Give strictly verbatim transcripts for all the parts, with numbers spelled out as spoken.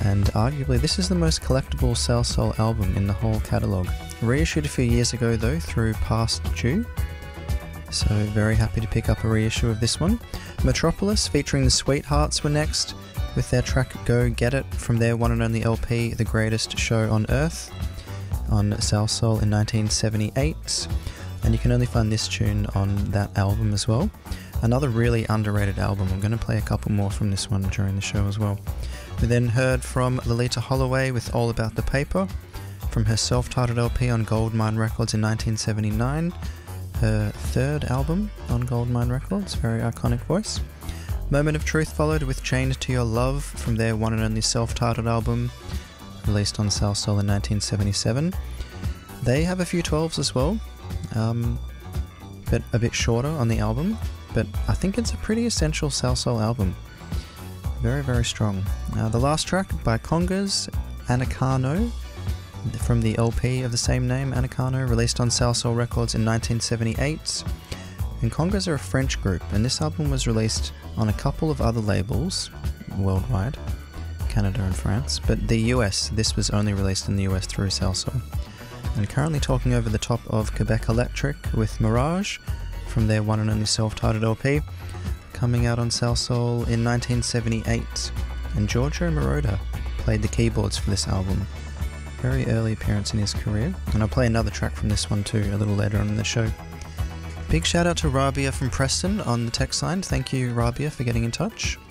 and arguably this is the most collectible Salsoul album in the whole catalogue. Reissued a few years ago though through Past Due, so very happy to pick up a reissue of this one. Metropolis featuring the Sweethearts were next with their track Go Get It from their one and only L P The Greatest Show on Earth on Salsoul in nineteen seventy-eight, and you can only find this tune on that album as well. Another really underrated album. I'm going to play a couple more from this one during the show as well. We then heard from Lolita Holloway with All About the Paper from her self-titled L P on Goldmine Records in nineteen seventy-nine, her third album on Goldmine Records, very iconic voice. Moment of Truth followed with Chained to Your Love from their one and only self-titled album released on Salsoul in nineteen seventy-seven. They have a few twelves as well, um, but a bit shorter on the album, but I think it's a pretty essential Salsoul album. Very, very strong. Uh, the last track by Congas, Anacano, from the L P of the same name, Anacano, released on Salsoul Records in nineteen seventy-eight. And Congas are a French group, and this album was released on a couple of other labels worldwide, Canada and France, but the U S, this was only released in the U S through Salsoul. And currently talking over the top of Quebec Electric with Mirage from their one and only self-titled L P, coming out on Salsoul in nineteen seventy-eight. And Giorgio Moroder played the keyboards for this album. Very early appearance in his career, and I'll play another track from this one too a little later on in the show. Big shout out to Rabia from Preston on the text line. Thank you, Rabia, for getting in touch.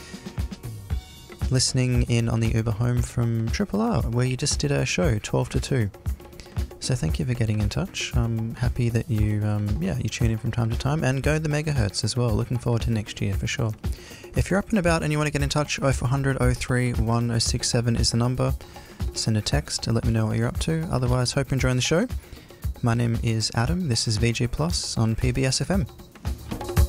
Listening in on the Uber home from Triple R, where you just did a show, twelve to two. So thank you for getting in touch. I'm happy that you, um, yeah, you tune in from time to time, and go the megahertz as well. Looking forward to next year for sure. If you're up and about and you want to get in touch, oh four hundred, oh three, one oh six seven is the number. Send a text to let me know what you're up to. Otherwise, hope you're enjoying the show. My name is Adam. This is V G Plus on P B S F M.